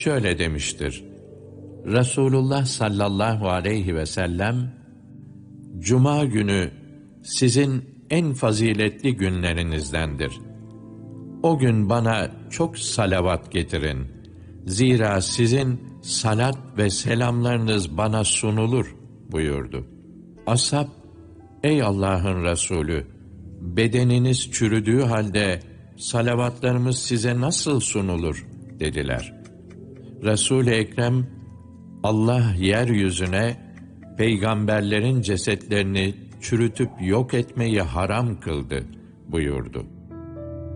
şöyle demiştir: Resulullah sallallahu aleyhi ve sellem, Cuma günü sizin en faziletli günlerinizdendir. O gün bana çok salavat getirin. Zira sizin salat ve selamlarınız bana sunulur buyurdu. Ashab, ey Allah'ın Resulü, bedeniniz çürüdüğü halde salavatlarımız size nasıl sunulur dediler. Resul-i Ekrem, Allah yeryüzüne peygamberlerin cesetlerini çürütüp yok etmeyi haram kıldı buyurdu.